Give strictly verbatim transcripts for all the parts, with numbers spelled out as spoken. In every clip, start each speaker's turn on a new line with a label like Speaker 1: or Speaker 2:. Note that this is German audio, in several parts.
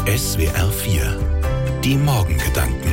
Speaker 1: S W R vier. Die Morgengedanken.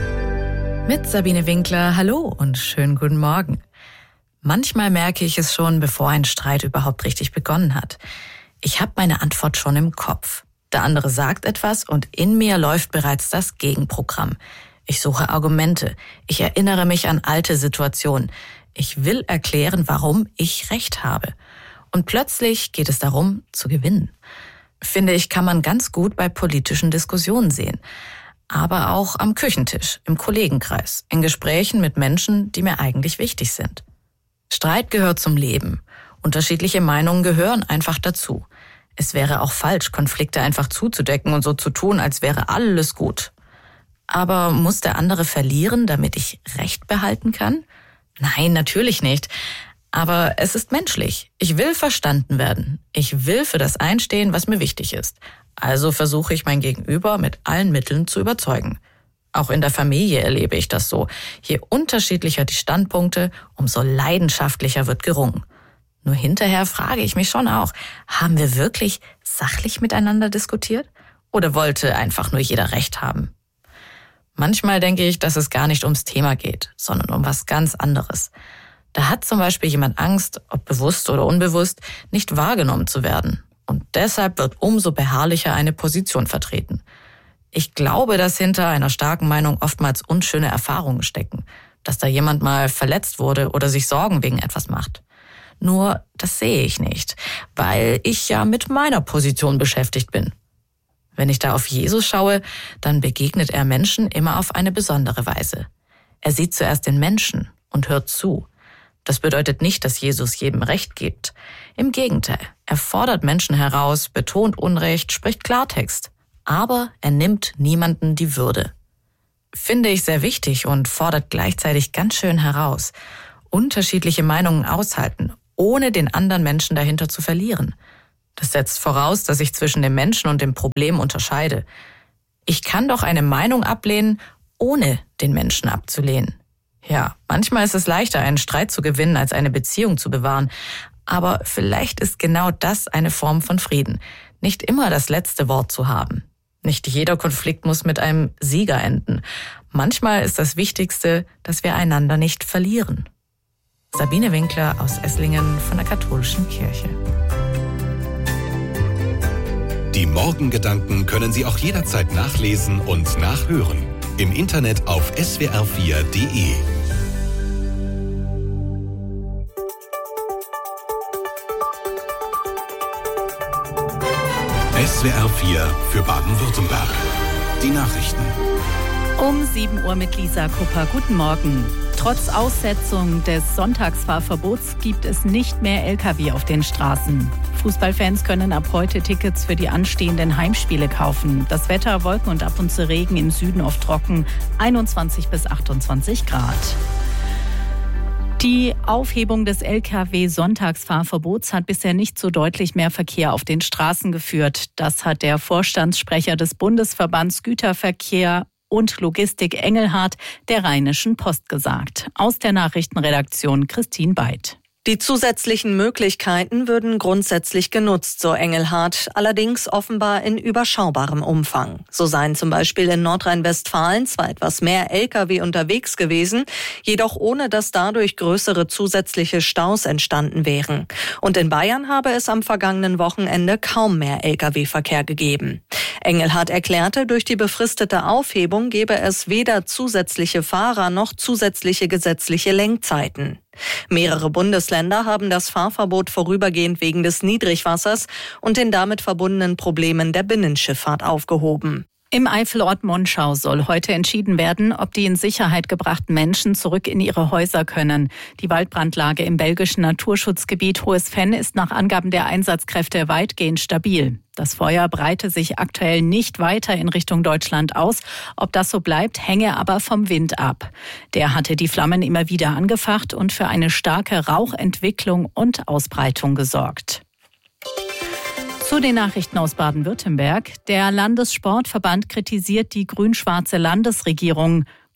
Speaker 2: Mit Sabine Winkler, hallo und schönen guten Morgen. Manchmal merke ich es schon, bevor ein Streit überhaupt richtig begonnen hat. Ich habe meine Antwort schon im Kopf. Der andere sagt etwas und in mir läuft bereits das Gegenprogramm. Ich suche Argumente. Ich erinnere mich an alte Situationen. Ich will erklären, warum ich Recht habe. Und plötzlich geht es darum, zu gewinnen. Finde ich, kann man ganz gut bei politischen Diskussionen sehen. Aber auch am Küchentisch, im Kollegenkreis, in Gesprächen mit Menschen, die mir eigentlich wichtig sind. Streit gehört zum Leben. Unterschiedliche Meinungen gehören einfach dazu. Es wäre auch falsch, Konflikte einfach zuzudecken und so zu tun, als wäre alles gut. Aber muss der andere verlieren, damit ich Recht behalten kann? Nein, natürlich nicht. Aber es ist menschlich. Ich will verstanden werden. Ich will für das einstehen, was mir wichtig ist. Also versuche ich mein Gegenüber mit allen Mitteln zu überzeugen. Auch in der Familie erlebe ich das so. Je unterschiedlicher die Standpunkte, umso leidenschaftlicher wird gerungen. Nur hinterher frage ich mich schon auch, haben wir wirklich sachlich miteinander diskutiert? Oder wollte einfach nur jeder Recht haben? Manchmal denke ich, dass es gar nicht ums Thema geht, sondern um was ganz anderes. Da hat zum Beispiel jemand Angst, ob bewusst oder unbewusst, nicht wahrgenommen zu werden. Und deshalb wird umso beharrlicher eine Position vertreten. Ich glaube, dass hinter einer starken Meinung oftmals unschöne Erfahrungen stecken. Dass da jemand mal verletzt wurde oder sich Sorgen wegen etwas macht. Nur, das sehe ich nicht, weil ich ja mit meiner Position beschäftigt bin. Wenn ich da auf Jesus schaue, dann begegnet er Menschen immer auf eine besondere Weise. Er sieht zuerst den Menschen und hört zu. Das bedeutet nicht, dass Jesus jedem Recht gibt. Im Gegenteil, er fordert Menschen heraus, betont Unrecht, spricht Klartext. Aber er nimmt niemanden die Würde. Finde ich sehr wichtig und fordert gleichzeitig ganz schön heraus. Unterschiedliche Meinungen aushalten, ohne den anderen Menschen dahinter zu verlieren. Das setzt voraus, dass ich zwischen dem Menschen und dem Problem unterscheide. Ich kann doch eine Meinung ablehnen, ohne den Menschen abzulehnen. Ja, manchmal ist es leichter, einen Streit zu gewinnen, als eine Beziehung zu bewahren. Aber vielleicht ist genau das eine Form von Frieden, nicht immer das letzte Wort zu haben. Nicht jeder Konflikt muss mit einem Sieger enden. Manchmal ist das Wichtigste, dass wir einander nicht verlieren. Sabine Winkler aus Esslingen von der Katholischen Kirche.
Speaker 1: Die Morgengedanken können Sie auch jederzeit nachlesen und nachhören. Im Internet auf S W R vier Punkt de. S W R vier für Baden-Württemberg. Die Nachrichten.
Speaker 3: Um sieben Uhr mit Lisa Kupper. Guten Morgen. Trotz Aussetzung des Sonntagsfahrverbots gibt es nicht mehr L K W auf den Straßen. Fußballfans können ab heute Tickets für die anstehenden Heimspiele kaufen. Das Wetter, Wolken und ab und zu Regen, im Süden oft trocken, einundzwanzig bis achtundzwanzig Grad. Die Aufhebung des L K W-Sonntagsfahrverbots hat bisher nicht so deutlich mehr Verkehr auf den Straßen geführt. Das hat der Vorstandssprecher des Bundesverbands Güterverkehr und Logistik Engelhardt der Rheinischen Post gesagt. Aus der Nachrichtenredaktion Christine Beid.
Speaker 4: Die zusätzlichen Möglichkeiten würden grundsätzlich genutzt, so Engelhardt, allerdings offenbar in überschaubarem Umfang. So seien zum Beispiel in Nordrhein-Westfalen zwar etwas mehr L K W unterwegs gewesen, jedoch ohne dass dadurch größere zusätzliche Staus entstanden wären. Und in Bayern habe es am vergangenen Wochenende kaum mehr L K W-Verkehr gegeben. Engelhardt erklärte, durch die befristete Aufhebung gebe es weder zusätzliche Fahrer noch zusätzliche gesetzliche Lenkzeiten. Mehrere Bundesländer haben das Fahrverbot vorübergehend wegen des Niedrigwassers und den damit verbundenen Problemen der Binnenschifffahrt aufgehoben.
Speaker 3: Im Eifelort Monschau soll heute entschieden werden, ob die in Sicherheit gebrachten Menschen zurück in ihre Häuser können. Die Waldbrandlage im belgischen Naturschutzgebiet Hohes Venn ist nach Angaben der Einsatzkräfte weitgehend stabil. Das Feuer breite sich aktuell nicht weiter in Richtung Deutschland aus. Ob das so bleibt, hänge aber vom Wind ab. Der hatte die Flammen immer wieder angefacht und für eine starke Rauchentwicklung und Ausbreitung gesorgt. Zu den Nachrichten aus Baden-Württemberg. Der Landessportverband kritisiert die grün-schwarze Landesregierung.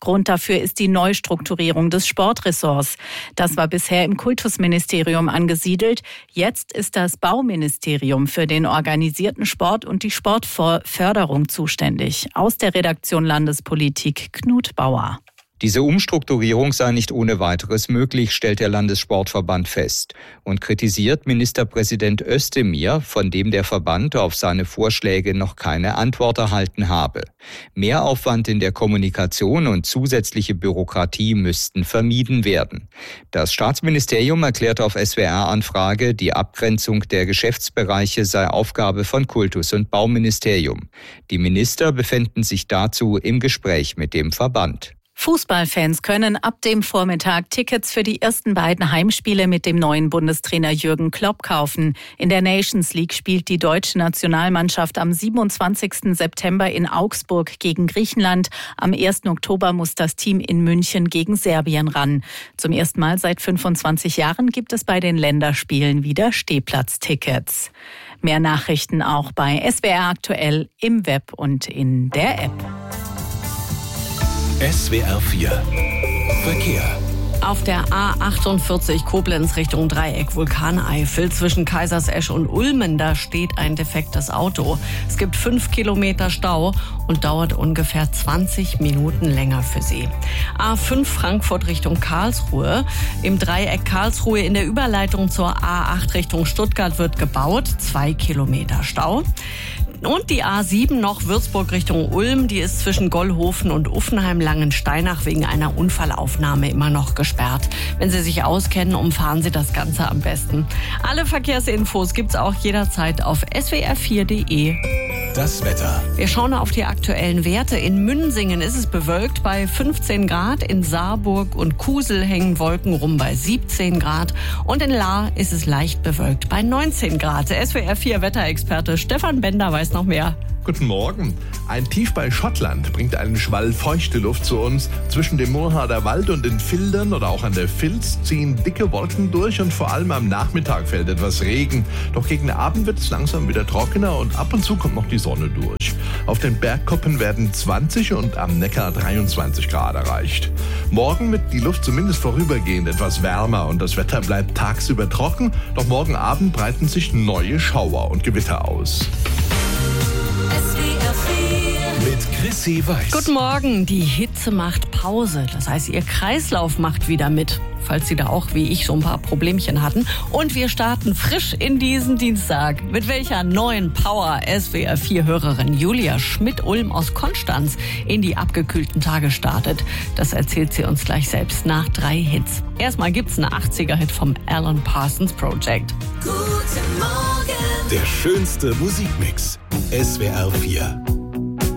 Speaker 3: Grund dafür ist die Neustrukturierung des Sportressorts. Das war bisher im Kultusministerium angesiedelt. Jetzt ist das Bauministerium für den organisierten Sport und die Sportförderung zuständig. Aus der Redaktion Landespolitik Knut Bauer.
Speaker 5: Diese Umstrukturierung sei nicht ohne weiteres möglich, stellt der Landessportverband fest und kritisiert Ministerpräsident Özdemir, von dem der Verband auf seine Vorschläge noch keine Antwort erhalten habe. Mehraufwand in der Kommunikation und zusätzliche Bürokratie müssten vermieden werden. Das Staatsministerium erklärt auf S W R-Anfrage, die Abgrenzung der Geschäftsbereiche sei Aufgabe von Kultus- und Bauministerium. Die Minister befänden sich dazu im Gespräch mit dem Verband.
Speaker 3: Fußballfans können ab dem Vormittag Tickets für die ersten beiden Heimspiele mit dem neuen Bundestrainer Jürgen Klopp kaufen. In der Nations League spielt die deutsche Nationalmannschaft am siebenundzwanzigsten September in Augsburg gegen Griechenland. Am ersten Oktober muss das Team in München gegen Serbien ran. Zum ersten Mal seit fünfundzwanzig Jahren gibt es bei den Länderspielen wieder Stehplatztickets. Mehr Nachrichten auch bei S W R aktuell im Web und in der App.
Speaker 1: S W R vier Verkehr.
Speaker 6: Auf der A achtundvierzig Koblenz Richtung Dreieck Vulkaneifel zwischen Kaisersesch und Ulmen, da steht ein defektes Auto. Es gibt fünf Kilometer Stau und dauert ungefähr zwanzig Minuten länger für Sie. A fünf Frankfurt Richtung Karlsruhe. Im Dreieck Karlsruhe in der Überleitung zur A acht Richtung Stuttgart wird gebaut. Zwei Kilometer Stau. Und die A sieben noch Würzburg Richtung Ulm, die ist zwischen Gollhofen und Uffenheim-Langensteinach wegen einer Unfallaufnahme immer noch gesperrt. Wenn Sie sich auskennen, umfahren Sie das Ganze am besten. Alle Verkehrsinfos gibt's auch jederzeit auf S W R vier Punkt de.
Speaker 1: Das Wetter.
Speaker 6: Wir schauen auf die aktuellen Werte. In Münsingen ist es bewölkt bei fünfzehn Grad. In Saarburg und Kusel hängen Wolken rum bei siebzehn Grad. Und in Lahr ist es leicht bewölkt bei neunzehn Grad. Der S W R vier Wetterexperte Stefan Bender weiß noch mehr.
Speaker 7: Guten Morgen. Ein Tief bei Schottland bringt einen Schwall feuchte Luft zu uns. Zwischen dem Moorharder Wald und den Fildern oder auch an der Vils ziehen dicke Wolken durch und vor allem am Nachmittag fällt etwas Regen. Doch gegen Abend wird es langsam wieder trockener und ab und zu kommt noch die Sonne durch. Auf den Bergkuppen werden zwanzig und am Neckar dreiundzwanzig Grad erreicht. Morgen wird die Luft zumindest vorübergehend etwas wärmer und das Wetter bleibt tagsüber trocken. Doch morgen Abend breiten sich neue Schauer und Gewitter aus.
Speaker 1: Mit Chrissy Weiß.
Speaker 6: Guten Morgen. Die Hitze macht Pause. Das heißt, Ihr Kreislauf macht wieder mit, falls Sie da auch wie ich so ein paar Problemchen hatten. Und wir starten frisch in diesen Dienstag. Mit welcher neuen Power S W R vier Hörerin Julia Schmidt-Ulm aus Konstanz in die abgekühlten Tage startet, das erzählt sie uns gleich selbst nach drei Hits. Erstmal gibt's einen achtziger-Hit vom Alan Parsons Project.
Speaker 1: Guten Morgen. Der schönste Musikmix. S W R vier.